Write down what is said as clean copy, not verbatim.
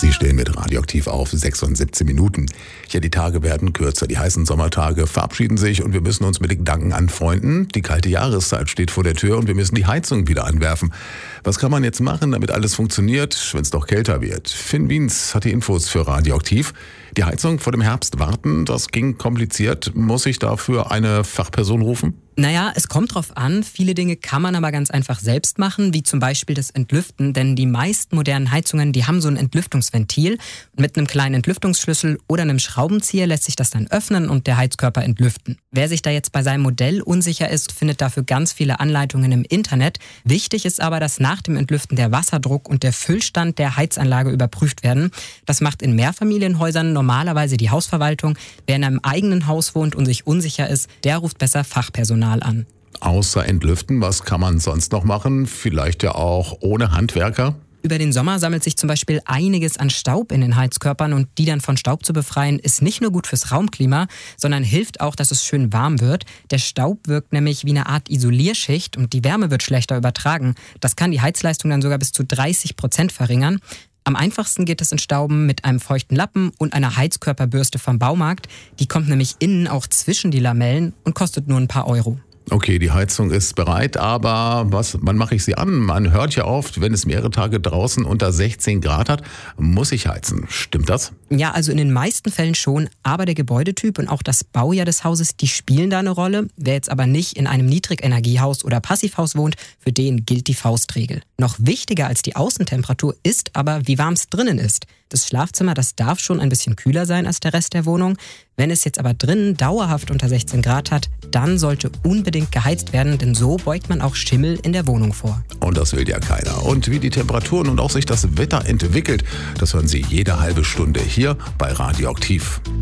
Sie stehen mit Radioaktiv auf 6 und 17 Minuten. Ja, die Tage werden kürzer, die heißen Sommertage verabschieden sich und wir müssen uns mit den Gedanken anfreunden. Die kalte Jahreszeit steht vor der Tür und wir müssen die Heizung wieder anwerfen. Was kann man jetzt machen, damit alles funktioniert, wenn es doch kälter wird? Finn Wiens hat die Infos für Radioaktiv. Die Heizung vor dem Herbst warten, das ging kompliziert. Muss ich dafür eine Fachperson rufen? Naja, es kommt drauf an. Viele Dinge kann man aber ganz einfach selbst machen, wie zum Beispiel das Entlüften. Denn die meisten modernen Heizungen, die haben so ein Entlüftungsventil. Und mit einem kleinen Entlüftungsschlüssel oder einem Schraubenzieher lässt sich das dann öffnen und der Heizkörper entlüften. Wer sich da jetzt bei seinem Modell unsicher ist, findet dafür ganz viele Anleitungen im Internet. Wichtig ist aber, dass nach dem Entlüften der Wasserdruck und der Füllstand der Heizanlage überprüft werden. Das macht in Mehrfamilienhäusern normalerweise die Hausverwaltung. Wer in einem eigenen Haus wohnt und sich unsicher ist, der ruft besser Fachpersonal an. Außer entlüften, was kann man sonst noch machen? Vielleicht ja auch ohne Handwerker? Über den Sommer sammelt sich zum Beispiel einiges an Staub in den Heizkörpern und die dann von Staub zu befreien, ist nicht nur gut fürs Raumklima, sondern hilft auch, dass es schön warm wird. Der Staub wirkt nämlich wie eine Art Isolierschicht und die Wärme wird schlechter übertragen. Das kann die Heizleistung dann sogar bis zu 30% verringern. Am einfachsten geht es Entstauben mit einem feuchten Lappen und einer Heizkörperbürste vom Baumarkt. Die kommt nämlich innen auch zwischen die Lamellen und kostet nur ein paar Euro. Okay, die Heizung ist bereit, aber wann mache ich sie an? Man hört ja oft, wenn es mehrere Tage draußen unter 16 Grad hat, muss ich heizen. Stimmt das? Ja, also in den meisten Fällen schon, aber der Gebäudetyp und auch das Baujahr des Hauses, die spielen da eine Rolle. Wer jetzt aber nicht in einem Niedrigenergiehaus oder Passivhaus wohnt, für den gilt die Faustregel. Noch wichtiger als die Außentemperatur ist aber, wie warm es drinnen ist. Das Schlafzimmer, das darf schon ein bisschen kühler sein als der Rest der Wohnung. Wenn es jetzt aber drinnen dauerhaft unter 16 Grad hat, dann sollte unbedingt geheizt werden, denn so beugt man auch Schimmel in der Wohnung vor. Und das will ja keiner. Und wie die Temperaturen und auch sich das Wetter entwickelt, das hören Sie jede halbe Stunde hier bei Radioaktiv.